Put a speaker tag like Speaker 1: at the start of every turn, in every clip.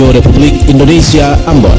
Speaker 1: Republik Indonesia Ambon.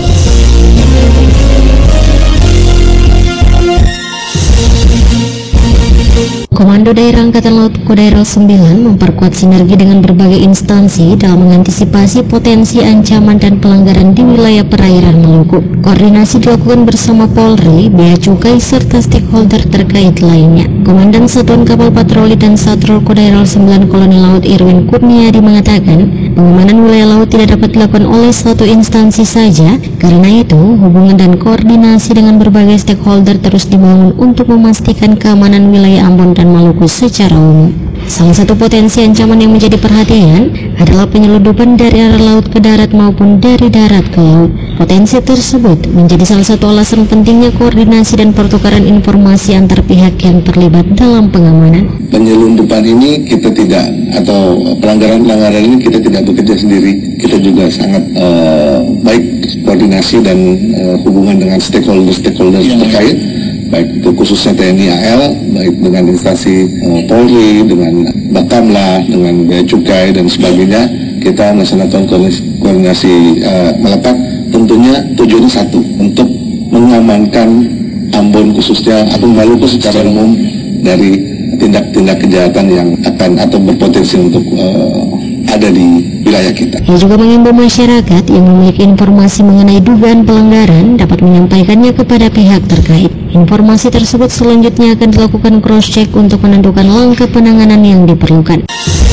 Speaker 2: Komando Daerah Angkatan Laut Kodairel 9 memperkuat sinergi dengan berbagai instansi dalam mengantisipasi potensi ancaman dan pelanggaran di wilayah perairan Maluku. Koordinasi dilakukan bersama Polri, Bea Cukai, serta stakeholder terkait lainnya. Komandan Satuan Kapal Patroli dan Satrol Kodairel 9 Kolonel Laut Irwin Kurniadi mengatakan, pengamanan wilayah laut tidak dapat dilakukan oleh satu instansi saja. Karena itu, hubungan dan koordinasi dengan berbagai stakeholder terus dibangun untuk memastikan keamanan wilayah Ambon dan Maluku secara umum. Salah satu potensi ancaman yang menjadi perhatian adalah penyeludupan dari arah laut ke darat maupun dari darat ke laut. Potensi tersebut menjadi salah satu alasan pentingnya koordinasi dan pertukaran informasi antar pihak yang terlibat dalam pengamanan.
Speaker 3: Penyelundupan ini kita tidak, atau pelanggaran-pelanggaran ini kita tidak bekerja sendiri. Kita juga sangat baik koordinasi dan hubungan dengan stakeholder terkait, baik itu khususnya TNI AL, baik dengan instansi Polri, dengan Bakamla, dengan Bea Cukai dan sebagainya. Kita melaksanakan koordinasi melekat, tentunya tujuannya satu, untuk mengamankan Ambon khususnya atau Maluku secara umum dari tindak-tindak kejahatan yang akan atau berpotensi untuk ada di wilayah kita.
Speaker 2: Ia juga mengimbau masyarakat yang memiliki informasi mengenai dugaan pelanggaran dapat menyampaikannya kepada pihak terkait. Informasi tersebut selanjutnya akan dilakukan cross-check untuk menentukan langkah penanganan yang diperlukan.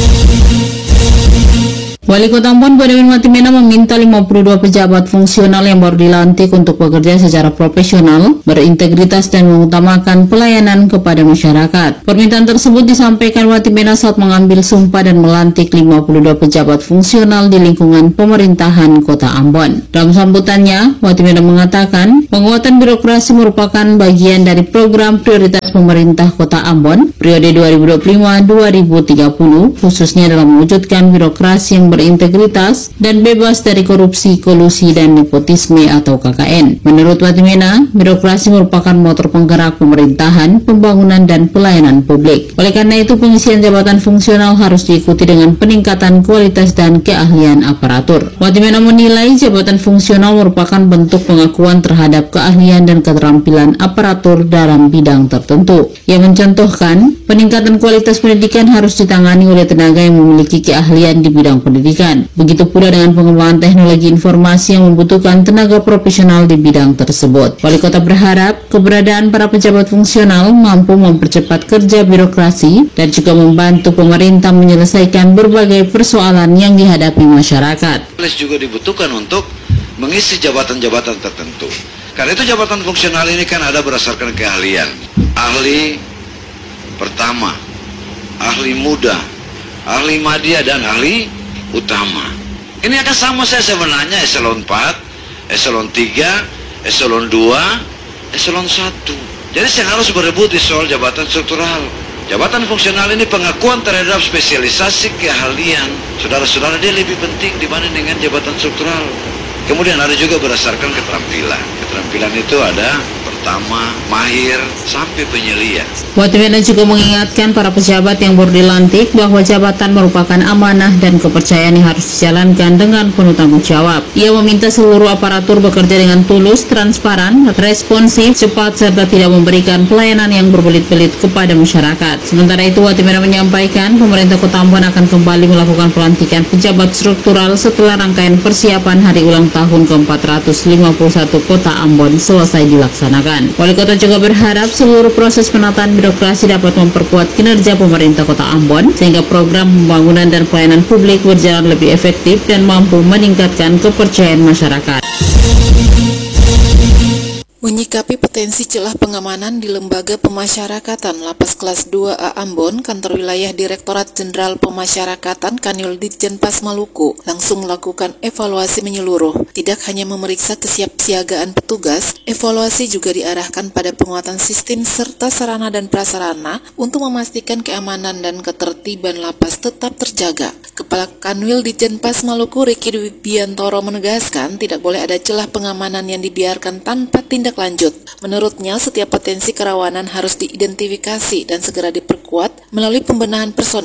Speaker 4: Wali Kota Ambon Bodamin Watimena meminta 52 pejabat fungsional yang baru dilantik untuk bekerja secara profesional, berintegritas dan mengutamakan pelayanan kepada masyarakat. Permintaan tersebut disampaikan Watimena saat mengambil sumpah dan melantik 52 pejabat fungsional di lingkungan pemerintahan Kota Ambon. Dalam sambutannya, Watimena mengatakan penguatan birokrasi merupakan bagian dari program prioritas pemerintah Kota Ambon periode 2025-2030, khususnya dalam mewujudkan birokrasi yang berintegritas dan bebas dari korupsi, kolusi, dan nepotisme atau KKN. Menurut Watimena, birokrasi merupakan motor penggerak pemerintahan, pembangunan, dan pelayanan publik. Oleh karena itu, pengisian jabatan fungsional harus diikuti dengan peningkatan kualitas dan keahlian aparatur. Watimena menilai jabatan fungsional merupakan bentuk pengakuan terhadap keahlian dan keterampilan aparatur dalam bidang tertentu. Ia mencontohkan, peningkatan kualitas pendidikan harus ditangani oleh tenaga yang memiliki keahlian di bidang pendidikan. Begitu pula dengan pengembangan teknologi informasi yang membutuhkan tenaga profesional di bidang tersebut. Wali Kota berharap keberadaan para pejabat fungsional mampu mempercepat kerja birokrasi dan juga membantu pemerintah menyelesaikan berbagai persoalan yang dihadapi masyarakat.
Speaker 5: Juga dibutuhkan untuk mengisi jabatan-jabatan tertentu. Karena itu jabatan fungsional ini kan ada berdasarkan keahlian. Ahli pertama, ahli muda, ahli madya, dan ahli utama. Ini akan sama saya sebenarnya eselon 4, eselon 3, eselon 2, eselon 1. Jadi saya harus berebut di soal jabatan struktural. Jabatan fungsional ini pengakuan terhadap spesialisasi keahlian. Saudara-saudara, dia lebih penting dibanding dengan jabatan struktural. Kemudian ada juga berdasarkan keterampilan. Keterampilan itu ada pertama, mahir, sampai penyelia.
Speaker 4: Watimena juga mengingatkan para pejabat yang baru dilantik bahwa jabatan merupakan amanah dan kepercayaan yang harus dijalankan dengan penuh tanggung jawab. Ia meminta seluruh aparatur bekerja dengan tulus, transparan, responsif, cepat, serta tidak memberikan pelayanan yang berbelit-belit kepada masyarakat. Sementara itu, Watimena menyampaikan pemerintah Kota Ambon akan kembali melakukan pelantikan pejabat struktural setelah rangkaian persiapan hari ulang tahun ke-451 Kota Ambon selesai dilaksanakan. Wali Kota juga berharap seluruh proses penataan birokrasi dapat memperkuat kinerja pemerintah Kota Ambon sehingga program pembangunan dan pelayanan publik berjalan lebih efektif dan mampu meningkatkan kepercayaan masyarakat.
Speaker 6: Menyikapi potensi celah pengamanan di Lembaga Pemasyarakatan Lapas Kelas 2A Ambon, Kantor Wilayah Direktorat Jenderal Pemasyarakatan Kanwil Ditjenpas Maluku langsung melakukan evaluasi menyeluruh. Tidak hanya memeriksa kesiapsiagaan petugas, evaluasi juga diarahkan pada penguatan sistem serta sarana dan prasarana untuk memastikan keamanan dan ketertiban lapas tetap terjaga. Kepala Kanwil Ditjenpas Maluku Riki Dwibiantoro menegaskan tidak boleh ada celah pengamanan yang dibiarkan tanpa tindak lanjut. Menurutnya, setiap potensi kerawanan harus diidentifikasi dan segera diperkuat melalui pembenahan personil,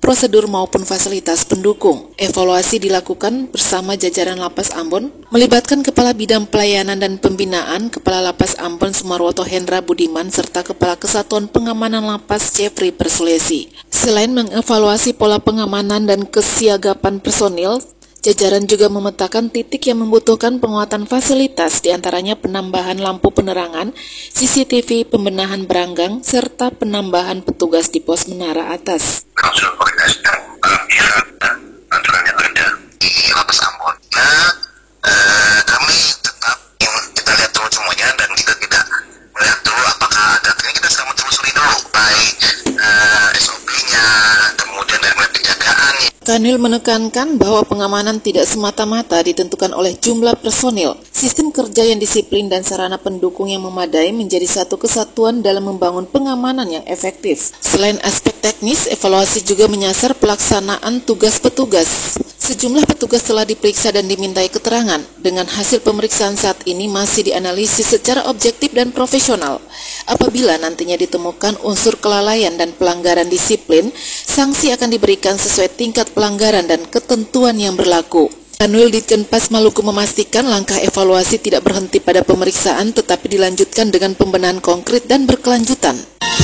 Speaker 6: prosedur maupun fasilitas pendukung. Evaluasi dilakukan bersama jajaran Lapas Ambon, melibatkan Kepala Bidang Pelayanan dan Pembinaan, Kepala Lapas Ambon Sumarwoto Hendra Budiman, serta Kepala Kesatuan Pengamanan Lapas Jeffrey Persulesi. Selain mengevaluasi pola pengamanan dan kesiagapan personil, jajaran juga memetakan titik yang membutuhkan penguatan fasilitas, diantaranya penambahan lampu penerangan, CCTV, pembenahan beranggang, serta penambahan petugas di pos menara atas.
Speaker 7: Kalau sudah koordinasi dan pihak dan aturan yang ada di Lapas Ambon, kami tetap kita lihat dulu semuanya dan kita tidak melihat dulu apakah datanya, kita sedang menelusuri dulu baik SOP-nya, kemudian dari penjagaan.
Speaker 6: Kanwil menekankan bahwa pengamanan tidak semata-mata ditentukan oleh jumlah personil. Sistem kerja yang disiplin dan sarana pendukung yang memadai menjadi satu kesatuan dalam membangun pengamanan yang efektif. Selain aspek teknis, evaluasi juga menyasar pelaksanaan tugas petugas. Sejumlah petugas telah diperiksa dan dimintai keterangan. Dengan hasil pemeriksaan saat ini masih dianalisis secara objektif dan profesional. Apabila nantinya ditemukan unsur kelalaian dan pelanggaran disiplin, sanksi akan diberikan sesuai tingkat pelanggaran dan ketentuan yang berlaku. Kanwil Ditjenpas Maluku memastikan langkah evaluasi tidak berhenti pada pemeriksaan tetapi dilanjutkan dengan pembenahan konkret dan berkelanjutan.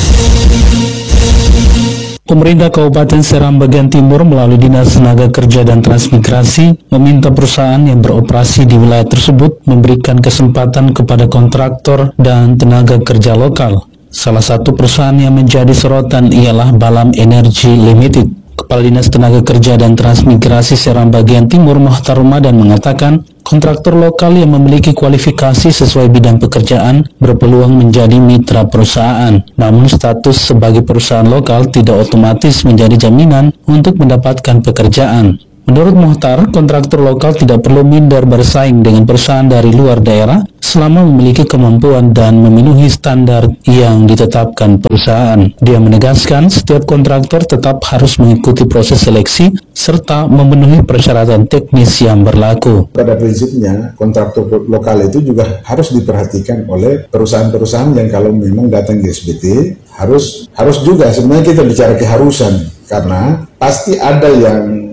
Speaker 8: Pemerintah Kabupaten Seram bagian Timur melalui Dinas Tenaga Kerja dan Transmigrasi meminta perusahaan yang beroperasi di wilayah tersebut memberikan kesempatan kepada kontraktor dan tenaga kerja lokal. Salah satu perusahaan yang menjadi sorotan ialah Balam Energy Limited. Kepala Dinas Tenaga Kerja dan Transmigrasi Seram bagian Timur Mohtar Ramadan mengatakan kontraktor lokal yang memiliki kualifikasi sesuai bidang pekerjaan berpeluang menjadi mitra perusahaan. Namun status sebagai perusahaan lokal tidak otomatis menjadi jaminan untuk mendapatkan pekerjaan. Menurut Mohtar, kontraktor lokal tidak perlu minder bersaing dengan perusahaan dari luar daerah selama memiliki kemampuan dan memenuhi standar yang ditetapkan perusahaan. Dia menegaskan setiap kontraktor tetap harus mengikuti proses seleksi serta memenuhi persyaratan teknis yang berlaku.
Speaker 9: Pada prinsipnya, kontraktor lokal itu juga harus diperhatikan oleh perusahaan-perusahaan yang kalau memang datang di SBT harus juga sebenarnya kita bicara keharusan. Karena pasti ada yang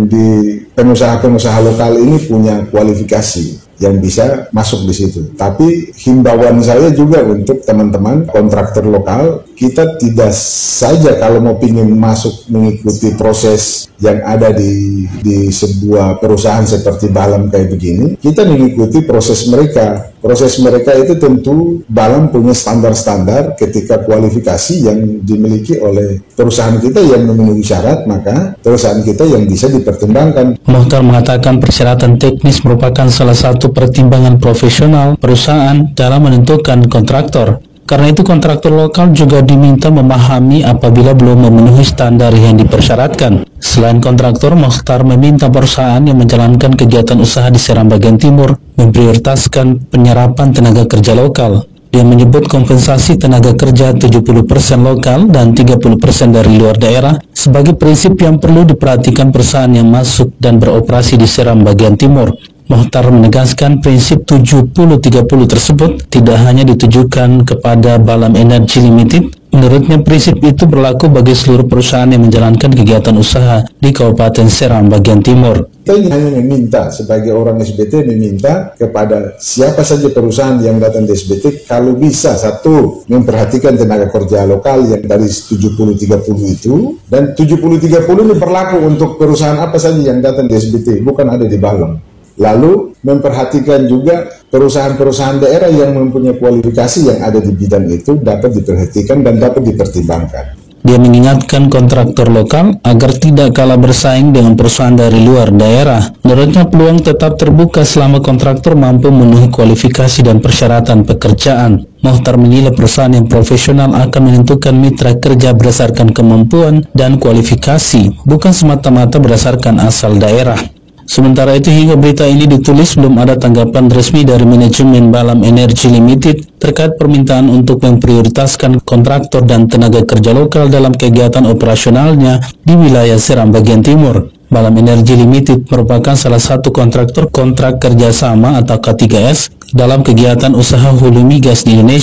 Speaker 9: di pengusaha-pengusaha lokal ini punya kualifikasi yang bisa masuk di situ. Tapi himbauan saya juga untuk teman-teman kontraktor lokal, kita tidak saja kalau mau ingin masuk mengikuti proses yang ada di sebuah perusahaan seperti Balam kayak begini, kita mengikuti proses mereka. Proses mereka itu tentu Balam punya standar-standar ketika kualifikasi yang dimiliki oleh perusahaan kita yang memenuhi syarat, maka perusahaan kita yang bisa dipertimbangkan.
Speaker 8: Mohtar mengatakan persyaratan teknis merupakan salah satu pertimbangan profesional perusahaan dalam menentukan kontraktor. Karena itu kontraktor lokal juga diminta memahami apabila belum memenuhi standar yang dipersyaratkan. Selain kontraktor, Mohtar meminta perusahaan yang menjalankan kegiatan usaha di Seram bagian Timur memprioritaskan penyerapan tenaga kerja lokal. Dia menyebut kompensasi tenaga kerja 70% lokal dan 30% dari luar daerah sebagai prinsip yang perlu diperhatikan perusahaan yang masuk dan beroperasi di Seram bagian Timur. Mohtar menegaskan prinsip 70-30 tersebut tidak hanya ditujukan kepada Balam Energy Limited. Menurutnya prinsip itu berlaku bagi seluruh perusahaan yang menjalankan kegiatan usaha di Kabupaten Seram bagian Timur.
Speaker 9: Kita hanya meminta sebagai orang SBT meminta kepada siapa saja perusahaan yang datang di SBT kalau bisa satu memperhatikan tenaga kerja lokal yang dari 70-30 itu, dan 70-30 ini berlaku untuk perusahaan apa saja yang datang di SBT, bukan ada di Balam. Lalu memperhatikan juga perusahaan-perusahaan daerah yang mempunyai kualifikasi yang ada di bidang itu dapat diperhatikan dan dapat dipertimbangkan.
Speaker 8: Dia mengingatkan kontraktor lokal agar tidak kalah bersaing dengan perusahaan dari luar daerah. Menurutnya peluang tetap terbuka selama kontraktor mampu memenuhi kualifikasi dan persyaratan pekerjaan. Mohtar menilai perusahaan yang profesional akan menentukan mitra kerja berdasarkan kemampuan dan kualifikasi, bukan semata-mata berdasarkan asal daerah. Sementara itu hingga berita ini ditulis belum ada tanggapan resmi dari manajemen Balam Energy Limited terkait permintaan untuk memprioritaskan kontraktor dan tenaga kerja lokal dalam kegiatan operasionalnya di wilayah Seram bagian Timur. Balam Energy Limited merupakan salah satu kontraktor kontrak kerjasama atau K3S dalam kegiatan usaha hulu migas di Indonesia.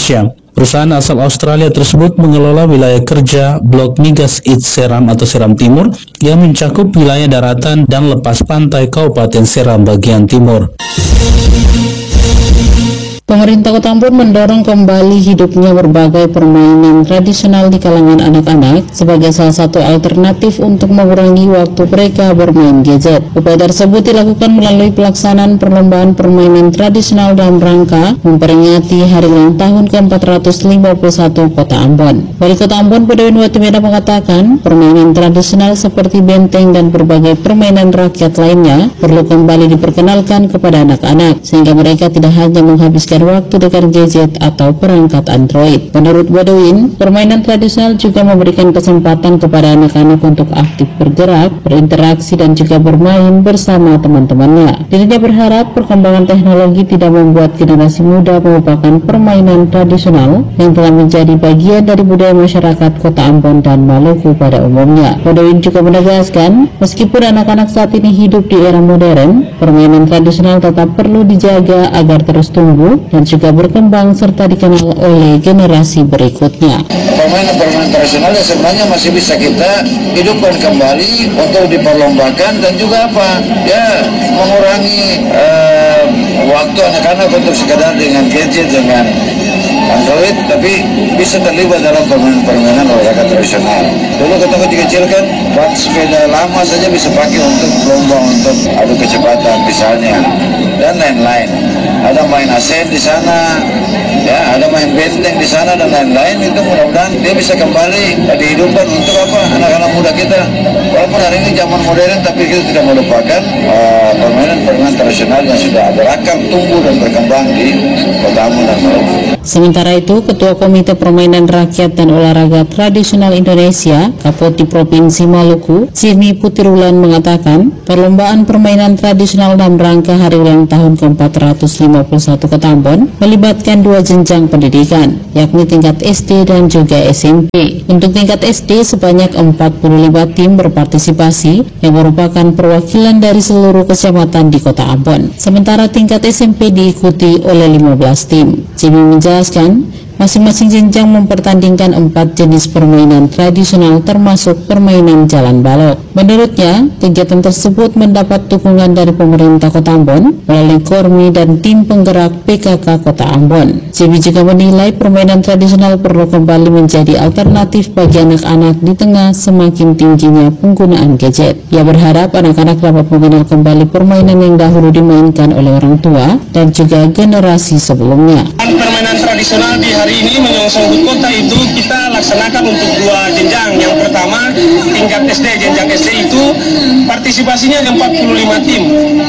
Speaker 8: Perusahaan asal Australia tersebut mengelola wilayah kerja Blok Migas East Seram atau Seram Timur yang mencakup wilayah daratan dan lepas pantai Kabupaten Seram bagian timur.
Speaker 4: Pemerintah Kota Ambon mendorong kembali hidupnya berbagai permainan tradisional di kalangan anak-anak sebagai salah satu alternatif untuk mengurangi waktu mereka bermain gadget. Upaya tersebut dilakukan melalui pelaksanaan perlombaan permainan tradisional dalam rangka memperingati Hari Ulang Tahun ke-451 Kota Ambon. Wali Kota Ambon Pedewin Watimena mengatakan permainan tradisional seperti benteng dan berbagai permainan rakyat lainnya perlu kembali diperkenalkan kepada anak-anak sehingga mereka tidak hanya menghabiskan waktu dengan gadget atau perangkat Android. Menurut Badawin, permainan tradisional juga memberikan kesempatan kepada anak-anak untuk aktif bergerak, berinteraksi dan juga bermain bersama teman-temannya. Dirinya berharap perkembangan teknologi tidak membuat generasi muda melupakan permainan tradisional yang telah menjadi bagian dari budaya masyarakat Kota Ambon dan Maluku pada umumnya. Badawin juga menegaskan, meskipun anak-anak saat ini hidup di era modern, permainan tradisional tetap perlu dijaga agar terus tumbuh dan juga berkembang serta dikenal oleh generasi berikutnya.
Speaker 5: Permainan tradisional yang sebenarnya masih bisa kita hidupkan kembali untuk diperlombakan dan juga mengurangi waktu anak-anak untuk sekadar dengan gadget, dengan Android, tapi bisa terlibat dalam permainan olahraga tradisional. Dulu ketika kecil kan, sepeda lama saja bisa pakai untuk lomba, untuk adu kecepatan misalnya, dan lain-lain. Ada main asen di sana, ada main benteng di sana dan lain-lain. Itu mudah-mudahan dia bisa kembali dihidupkan untuk anak-anak muda kita. Walaupun hari ini zaman modern, tapi kita tidak melupakan permainan tradisional yang sudah berakar, tumbuh dan berkembang di Kota Ambon dan Maluku.
Speaker 4: Sementara itu, Ketua Komite Permainan Rakyat dan Olahraga Tradisional Indonesia, Kapolri Provinsi Maluku, Jimmy Putirulan mengatakan, perlombaan permainan tradisional dalam rangka Hari Ulang Tahun ke-451 Kota Ambon melibatkan dua jenjang pendidikan, yakni tingkat SD dan juga SMP. Untuk tingkat SD, sebanyak 45 tim berpartisipasi yang merupakan perwakilan dari seluruh kecamatan di Kota Ambon. Sementara tingkat SMP diikuti oleh 15 tim. Jimmy menjelaskan, masing-masing jenjang mempertandingkan 4 jenis permainan tradisional termasuk permainan jalan balok. Menurutnya, kegiatan tersebut mendapat dukungan dari pemerintah Kota Ambon melalui Kormi dan tim penggerak PKK Kota Ambon. JB juga menilai permainan tradisional perlu kembali menjadi alternatif bagi anak-anak di tengah semakin tingginya penggunaan gadget. Ia berharap anak-anak dapat mengenal kembali permainan yang dahulu dimainkan oleh orang tua dan juga generasi sebelumnya.
Speaker 10: Permainan tradisional di hari ini menyongsong HUT Kota itu kita laksanakan untuk 2 jenjang. Yang pertama tingkat SD, jenjang SD itu partisipasinya 45 tim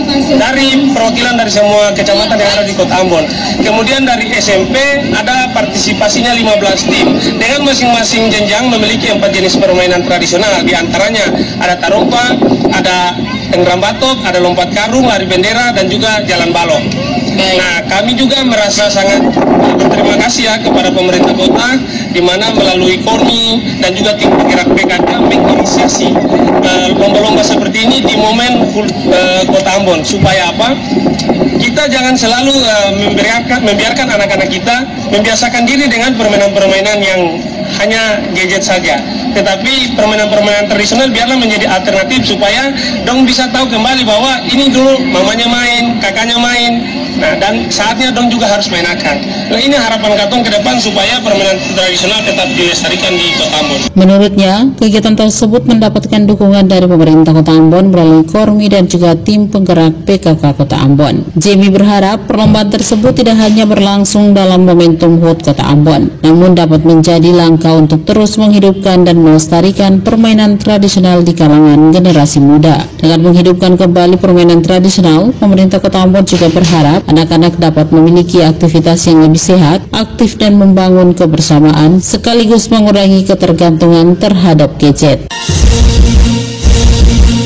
Speaker 10: dari perwakilan dari semua kecamatan yang ada di Kota Ambon. Kemudian dari SMP ada partisipasinya 15 tim dengan masing-masing jenjang memiliki 4 jenis permainan tradisional. Di antaranya ada tarompa, ada tenggeram batok, ada lompat karung, lari bendera dan juga jalan balok. Nah, kami juga merasa sangat berterima kasih ya kepada pemerintah kota, di mana melalui Kormi dan juga tim penggerak PKK menginisiasi lomba-lomba seperti ini di momen Kota Ambon. Supaya apa? Kita jangan selalu membiarkan anak-anak kita membiasakan diri dengan permainan-permainan yang hanya gadget saja. Tetapi permainan-permainan tradisional biarlah menjadi alternatif supaya dong bisa tahu kembali bahwa ini dulu mamanya main, kakaknya main. Nah, dan saatnya dong juga harus mainakan. Nah, ini harapan Katong ke depan supaya permainan tradisional tetap dilestarikan di Kota Ambon.
Speaker 4: Menurutnya, kegiatan tersebut mendapatkan dukungan dari pemerintah Kota Ambon melalui Kormi dan juga tim penggerak PKK Kota Ambon. Jamie berharap perlombaan tersebut tidak hanya berlangsung dalam momentum HUT Kota Ambon, namun dapat menjadi langkah untuk terus menghidupkan dan melestarikan permainan tradisional di kalangan generasi muda. Dengan menghidupkan kembali permainan tradisional, pemerintah Kota Ambon juga berharap anak-anak dapat memiliki aktivitas yang lebih sehat, aktif dan membangun kebersamaan, sekaligus mengurangi ketergantungan terhadap gadget.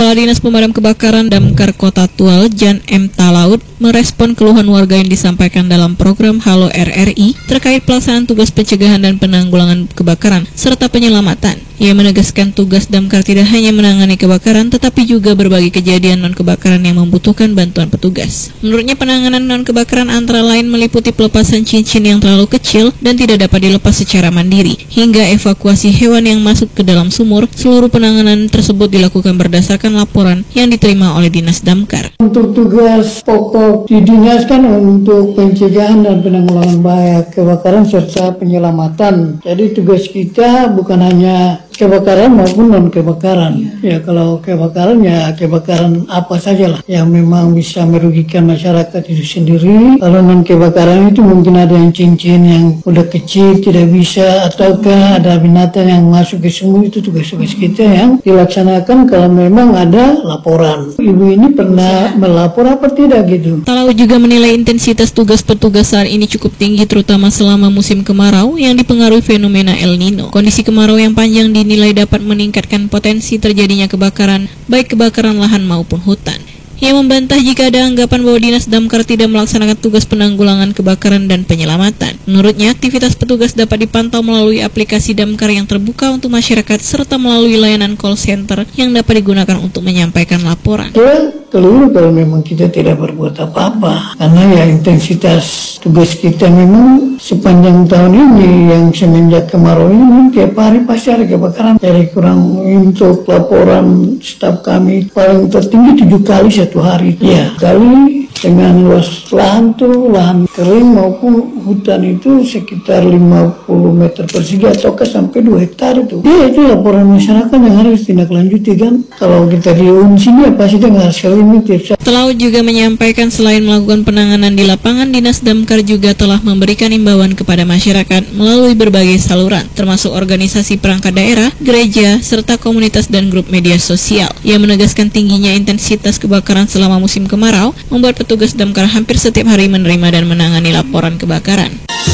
Speaker 11: Kepala Dinas Pemadam Kebakaran Damkar Kota Tual, Jan M. Talaud, merespon keluhan warga yang disampaikan dalam program Halo RRI terkait pelaksanaan tugas pencegahan dan penanggulangan kebakaran serta penyelamatan. Ia menegaskan tugas damkar tidak hanya menangani kebakaran, tetapi juga berbagai kejadian non-kebakaran yang membutuhkan bantuan petugas. Menurutnya, penanganan non-kebakaran antara lain meliputi pelepasan cincin yang terlalu kecil dan tidak dapat dilepas secara mandiri, hingga evakuasi hewan yang masuk ke dalam sumur. Seluruh penanganan tersebut dilakukan berdasarkan laporan yang diterima oleh Dinas Damkar.
Speaker 12: Untuk tugas pokok di dinas kan untuk pencegahan dan penanggulangan bahaya kebakaran serta penyelamatan. Jadi tugas kita bukan hanya kebakaran maupun non kebakaran. Ya kalau kebakaran ya kebakaran apa sajalah yang memang bisa merugikan masyarakat itu sendiri. Kalau non kebakaran itu mungkin ada yang cincin yang udah kecil tidak bisa, ataukah ada binatang yang masuk ke sumur. Itu tugas-tugas kita yang dilaksanakan kalau memang ada laporan. Ibu ini pernah melapor apa tidak gitu.
Speaker 11: Talaud juga menilai intensitas tugas petugas saat ini cukup tinggi, terutama selama musim kemarau yang dipengaruhi fenomena El Nino. Kondisi kemarau yang panjang dinilai dapat meningkatkan potensi terjadinya kebakaran, baik kebakaran lahan maupun hutan. Ia membantah jika ada anggapan bahwa Dinas Damkar tidak melaksanakan tugas penanggulangan kebakaran dan penyelamatan. Menurutnya, aktivitas petugas dapat dipantau melalui aplikasi Damkar yang terbuka untuk masyarakat serta melalui layanan call center yang dapat digunakan untuk menyampaikan laporan.
Speaker 12: Keliru kalau memang kita tidak berbuat apa-apa, karena ya intensitas tugas kita memang sepanjang tahun ini yang semenjak kemarau ini tiap hari pasti ada kebakaran. Jadi kurang untuk laporan staf kami paling tertinggi 7 kali satu hari. Ya, kali dengan luas lahan tuh, lahan kering maupun hutan itu sekitar 50 meter persegi ataukah sampai 2 hektar itu. Ya itu laporan masyarakat yang harus ditindaklanjuti kan. Kalau kita diun sini ya pasti dengar sekali.
Speaker 11: Talaud juga menyampaikan selain melakukan penanganan di lapangan, Dinas Damkar juga telah memberikan imbauan kepada masyarakat melalui berbagai saluran, termasuk organisasi perangkat daerah, gereja, serta komunitas dan grup media sosial. Ia menegaskan tingginya intensitas kebakaran selama musim kemarau membuat petugas damkar hampir setiap hari menerima dan menangani laporan kebakaran.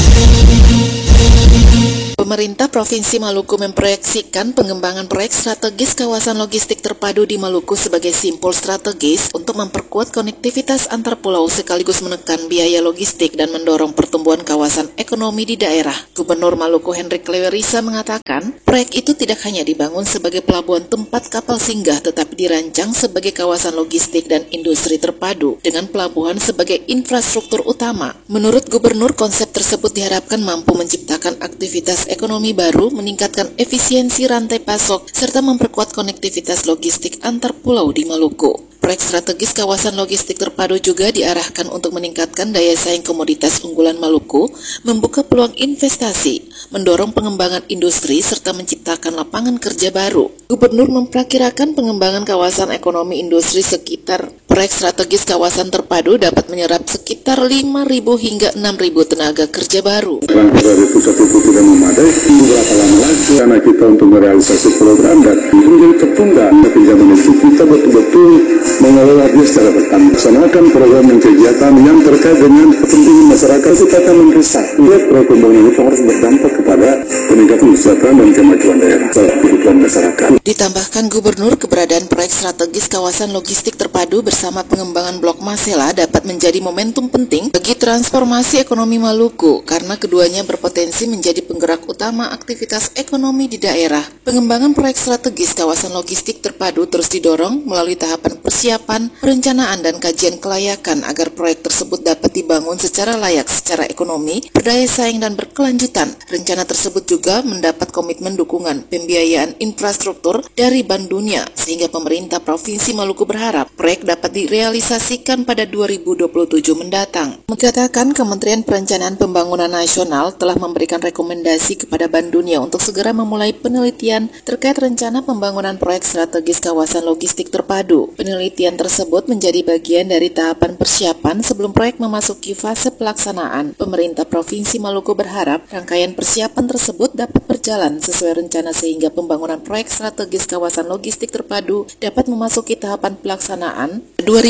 Speaker 6: Pemerintah Provinsi Maluku memproyeksikan pengembangan proyek strategis kawasan logistik terpadu di Maluku sebagai simpul strategis untuk memperkuat konektivitas antar pulau sekaligus menekan biaya logistik dan mendorong pertumbuhan kawasan ekonomi di daerah. Gubernur Maluku Hendrik Lewerisa mengatakan, proyek itu tidak hanya dibangun sebagai pelabuhan tempat kapal singgah tetapi dirancang sebagai kawasan logistik dan industri terpadu dengan pelabuhan sebagai infrastruktur utama. Menurut Gubernur, konsep tersebut diharapkan mampu menciptakan aktivitas ekonomi baru, meningkatkan efisiensi rantai pasok, serta memperkuat konektivitas logistik antar pulau di Maluku. Proyek strategis kawasan logistik terpadu juga diarahkan untuk meningkatkan daya saing komoditas unggulan Maluku, membuka peluang investasi, mendorong pengembangan industri, serta menciptakan lapangan kerja baru. Gubernur memperkirakan pengembangan kawasan ekonomi industri sekitar proyek strategis kawasan terpadu dapat menyerap sekitar 5.000 hingga 6.000 tenaga kerja baru.
Speaker 13: Dari pusat itu tidak memadai, beberapa lama lagi karena kita untuk merealisasi program dan itu menjadi tertunda. Tapi zaman itu kita betul-betul mengelola dia secara bertanggung. Laksanakan program dan kegiatan yang terkait dengan kepentingan masyarakat, kita akan mendesak. Lihat proyek pembangunan itu harus berdampak kepada peningkatan kesejahteraan dan kemajuan daerah serta kehidupan masyarakat.
Speaker 6: Ditambahkan Gubernur, keberadaan proyek strategis kawasan logistik terpadu bersama pengembangan Blok Masela dapat menjadi momentum penting bagi transformasi ekonomi Maluku karena keduanya berpotensi menjadi penggerak utama aktivitas ekonomi di daerah. Pengembangan proyek strategis kawasan logistik terpadu terus didorong melalui tahapan persiapan, perencanaan, dan kajian kelayakan agar proyek tersebut dapat dibangun secara layak secara ekonomi, berdaya saing, dan berkelanjutan. Rencana tersebut juga mendapat komitmen dukungan pembiayaan infrastruktur dari Bank Dunia, sehingga pemerintah Provinsi Maluku berharap proyek dapat direalisasikan pada 2027 mendatang. Mengatakan Kementerian Perencanaan Pembangunan Nasional telah memberikan rekomendasi kepada Bank Dunia untuk segera memulai penelitian terkait rencana pembangunan proyek strategis kawasan logistik terpadu. Penelitian tersebut menjadi bagian dari tahapan persiapan sebelum proyek memasuki fase pelaksanaan. Pemerintah Provinsi Maluku berharap rangkaian persiapan tersebut dapat berjalan sesuai rencana sehingga pembangunan proyek strategis kawasan logistik terpadu dapat memasuki tahapan pelaksanaan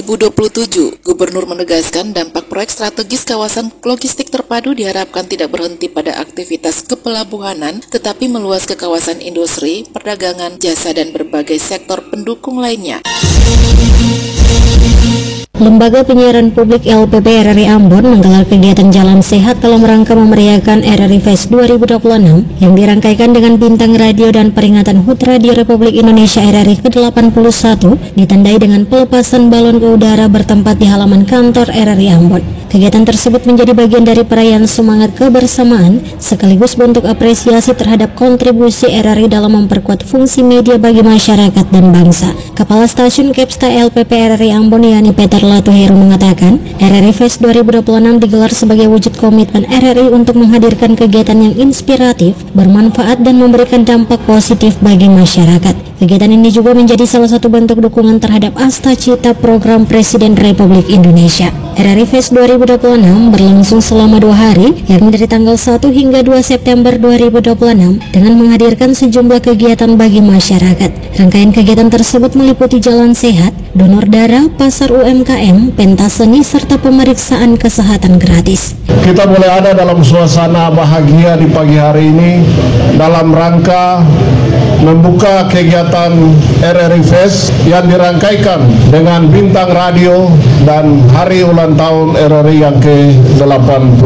Speaker 6: 2027. Gubernur menegaskan dampak proyek strategis kawasan logistik terpadu diharapkan tidak berhenti pada aktivitas kepelabuhanan, tetapi meluas ke kawasan industri, perdagangan, jasa, dan berbagai sektor pendukung lainnya.
Speaker 2: Lembaga Penyiaran Publik LPP RRI Ambon menggelar kegiatan Jalan Sehat dalam rangka memeriahkan RRI Fest 2026 yang dirangkaikan dengan bintang radio dan peringatan HUT Radio Republik Indonesia RRI ke-81 ditandai dengan pelepasan balon ke udara bertempat di halaman kantor RRI Ambon. Kegiatan tersebut menjadi bagian dari perayaan semangat kebersamaan sekaligus bentuk apresiasi terhadap kontribusi RRI dalam memperkuat fungsi media bagi masyarakat dan bangsa. Kepala Stasiun Kepsta LPP RRI Ambon yakni Peter Latuheru mengatakan, RRI Fest 2026 digelar sebagai wujud komitmen RRI untuk menghadirkan kegiatan yang inspiratif, bermanfaat dan memberikan dampak positif bagi masyarakat. Kegiatan ini juga menjadi salah satu bentuk dukungan terhadap Asta Cita program Presiden Republik Indonesia. RRI Fest 2026 berlangsung selama 2 hari, yakni dari tanggal 1 hingga 2 September 2026 dengan menghadirkan sejumlah kegiatan bagi masyarakat. Rangkaian kegiatan tersebut meliputi jalan sehat, donor darah, pasar UMKM, pentas seni, serta pemeriksaan kesehatan gratis.
Speaker 14: Kita boleh ada dalam suasana bahagia di pagi hari ini dalam rangka membuka kegiatan RRI Fest yang dirangkaikan dengan bintang radio dan hari ulang tahun RRI yang ke-81.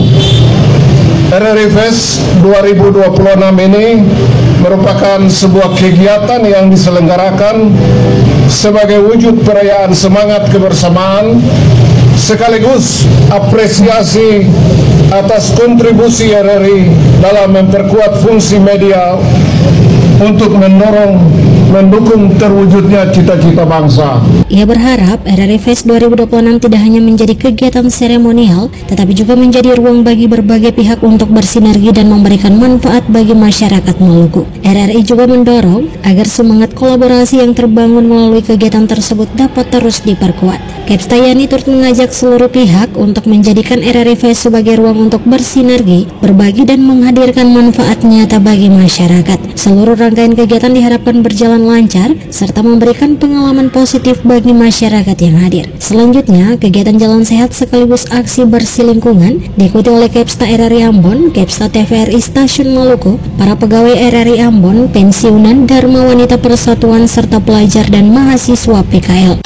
Speaker 14: RRI Fest 2026 ini merupakan sebuah kegiatan yang diselenggarakan sebagai wujud perayaan semangat kebersamaan sekaligus apresiasi atas kontribusi RRI dalam memperkuat fungsi media untuk mendukung terwujudnya cita-cita bangsa.
Speaker 2: Ia berharap RRI Fest 2026 tidak hanya menjadi kegiatan seremonial, tetapi juga menjadi ruang bagi berbagai pihak untuk bersinergi dan memberikan manfaat bagi masyarakat Maluku. RRI juga mendorong agar semangat kolaborasi yang terbangun melalui kegiatan tersebut dapat terus diperkuat. Kepsta Yani turut mengajak seluruh pihak untuk menjadikan RRI Fest sebagai ruang untuk bersinergi, berbagi dan menghadirkan manfaat nyata bagi masyarakat. Seluruh rangkaian kegiatan diharapkan berjalan lancar serta memberikan pengalaman positif bagi masyarakat yang hadir. Selanjutnya, kegiatan jalan sehat sekaligus aksi bersih lingkungan diikuti oleh Kepsta RRI Ambon, Kepsta TVRI Stasiun Maluku, para pegawai RRI Ambon, pensiunan, Dharma Wanita Persatuan serta pelajar dan mahasiswa PKL.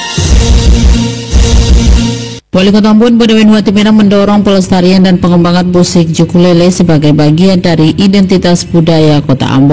Speaker 4: Wali Kota Ambon Bodewen Watimena mendorong pelestarian dan pengembangan musik ukulele sebagai bagian dari identitas budaya Kota Ambon.